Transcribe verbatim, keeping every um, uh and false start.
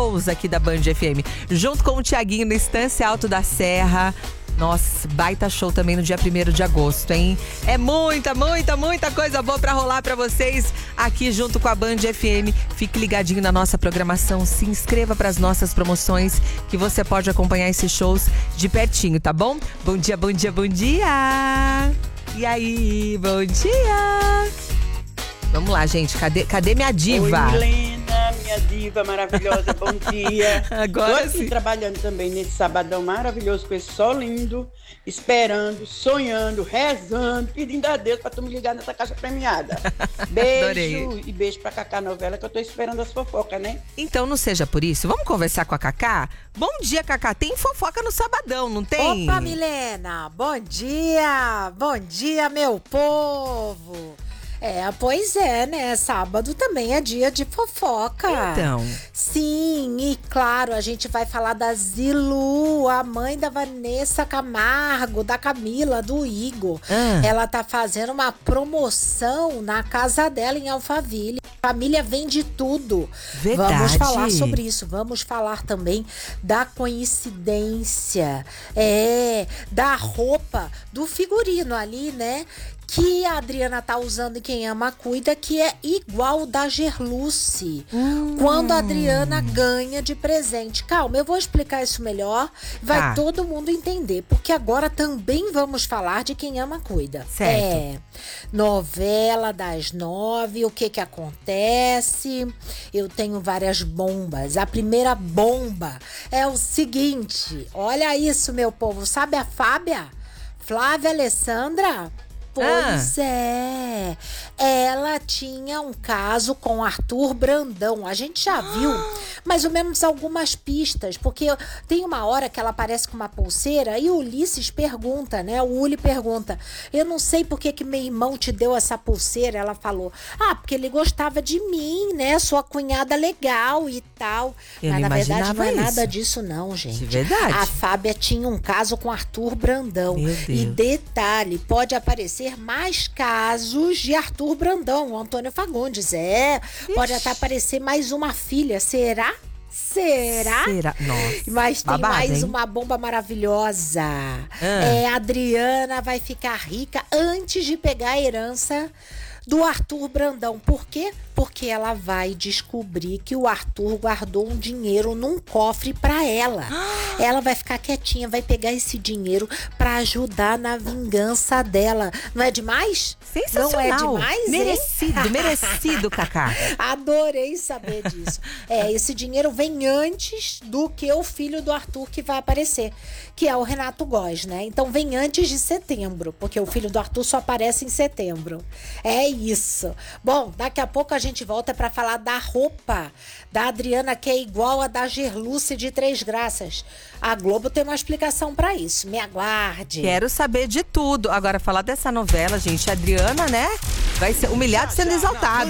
shows aqui da Band F M. Junto com o Thiaguinho no Estância Alto da Serra. Nossa, baita show também no dia primeiro de agosto, hein? É muita, muita, muita coisa boa pra rolar pra vocês aqui junto com a Band F M. Fique ligadinho na nossa programação, se inscreva pras nossas promoções que você pode acompanhar esses shows de pertinho, tá bom? Bom dia, bom dia, bom dia! E aí, bom dia! Vamos lá, gente, cadê, cadê minha diva? Oi, Milena, minha diva maravilhosa, bom dia. Agora Tô aqui sim. trabalhando também nesse sabadão maravilhoso com esse sol lindo, esperando, sonhando, rezando, pedindo a Deus pra tu me ligar nessa caixa premiada. Beijo Adorei. e beijo pra Cacá Novela, que eu tô esperando as fofocas, né? Então não seja por isso, vamos conversar com a Cacá? Bom dia, Cacá, tem fofoca no sabadão, não tem? Opa, Milena, bom dia, bom dia, meu povo. É, pois é, né? Sábado também é dia de fofoca. Então. Sim, e claro, a gente vai falar da Zilu, a mãe da Vanessa Camargo, da Camila, do Igor. Ah. Ela tá fazendo uma promoção na casa dela em Alphaville. A família vende tudo. Verdade. Vamos falar sobre isso. Vamos falar também da coincidência, é, da roupa, do figurino ali, né? Que a Adriana tá usando e Quem Ama Cuida, que é igual da Gerluce. Hum. Quando a Adriana ganha de presente. Calma, eu vou explicar isso melhor. Vai Tá. todo mundo entender. Porque agora também vamos falar de Quem Ama Cuida. Certo. É. Novela das nove, o que que acontece? Eu tenho várias bombas. A primeira bomba é o seguinte. Olha isso, meu povo. Sabe a Fábia? Flávia Alessandra? Pois ah. é, ela tinha um caso com Arthur Brandão. A gente já viu mais ou menos algumas pistas, porque tem uma hora que ela aparece com uma pulseira e o Ulisses pergunta, né? O Uli pergunta, eu não sei por que que meu irmão te deu essa pulseira. Ela falou, ah, porque ele gostava de mim, né? Sua cunhada legal e tal. Eu Mas não na verdade não é imaginava nada isso. disso não, gente. De verdade. A Fábia tinha um caso com Arthur Brandão. Meu Deus. E detalhe, pode aparecer mais casos de Arthur Brandão, o Antônio Fagundes. É, Ixi. Pode até aparecer mais uma filha. Será? Será? Será? Nossa. Mas tem babado, mais hein? uma bomba maravilhosa. Ah. É, a Adriana vai ficar rica antes de pegar a herança do Arthur Brandão. Por quê? Porque ela vai descobrir que o Arthur guardou um dinheiro num cofre pra ela. Ela vai ficar quietinha, vai pegar esse dinheiro pra ajudar na vingança dela. Não é demais? Sensacional. Não é demais, merecido, hein? merecido, Cacá. Adorei saber disso. É, esse dinheiro vem antes do que o filho do Arthur que vai aparecer, que é o Renato Góes, né? Então vem antes de setembro, porque o filho do Arthur só aparece em setembro. É isso. Bom, daqui a pouco a gente volta para falar da roupa da Adriana, que é igual a da Gerluce de Três Graças. A Globo tem uma explicação para isso. Me aguarde. Quero saber de tudo. Agora, falar dessa novela, gente, a Adriana, né? Vai ser humilhada sendo exaltada.